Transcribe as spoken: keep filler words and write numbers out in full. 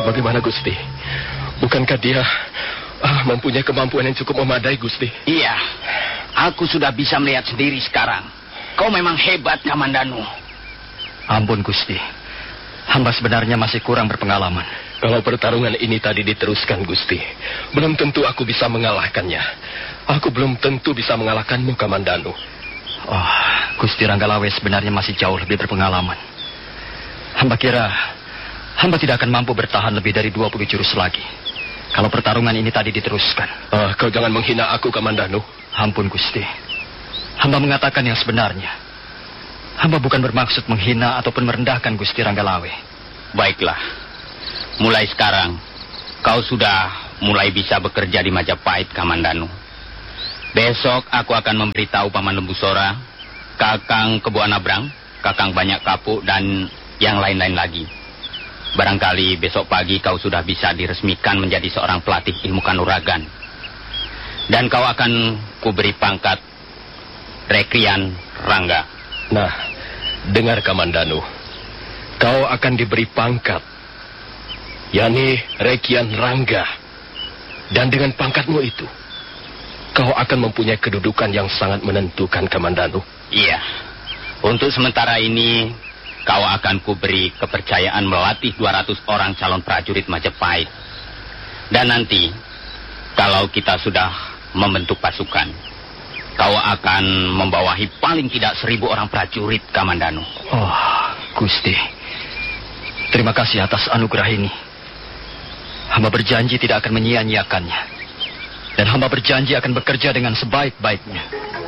Bagaimana Gusti? Bukankah dia ah, mempunyai kemampuan yang cukup memadai, Gusti? Iya, aku sudah bisa melihat sendiri sekarang. Kau memang hebat, Kamandanu. Ampun Gusti, hamba sebenarnya masih kurang berpengalaman. Kalau pertarungan ini tadi diteruskan, Gusti, belum tentu aku bisa mengalahkannya. Aku belum tentu bisa mengalahkanmu, Kamandanu. Oh, Gusti Ranggalawe sebenarnya masih jauh lebih berpengalaman. Hamba kira hamba tidak akan mampu bertahan lebih dari dua puluh jurus lagi kalau pertarungan ini tadi diteruskan. Ah, kau jangan menghina aku, Kamandanu. Ampun Gusti, hamba mengatakan yang sebenarnya. Hamba bukan bermaksud menghina ataupun merendahkan Gusti Ranggalawe. Baiklah, mulai sekarang kau sudah mulai bisa bekerja di Majapahit, Kamandanu. Besok aku akan memberitahu Paman Lembusora, Kakang Kebo Anabrang, Kakang Banyak Kapuk, dan yang lain-lain lagi. Barangkali besok pagi kau sudah bisa diresmikan menjadi seorang pelatih ilmu kanuragan. Dan kau akan kuberi pangkat Rekrian Rangga. Nah, dengar Kamandanu. Kau akan diberi pangkat, yakni Rekrian Rangga. Dan dengan pangkatmu itu, kau akan mempunyai kedudukan yang sangat menentukan, Kamandanu. Iya. Untuk sementara ini, kau akan kuberi kepercayaan melatih dua ratus orang calon prajurit Majapahit. Dan nanti, kalau kita sudah membentuk pasukan, kau akan membawahi paling tidak seribu orang prajurit, Kamandanu. Oh, Gusti, terima kasih atas anugerah ini. Hamba berjanji tidak akan menyia-nyiakannya. Dan hamba berjanji akan bekerja dengan sebaik-baiknya.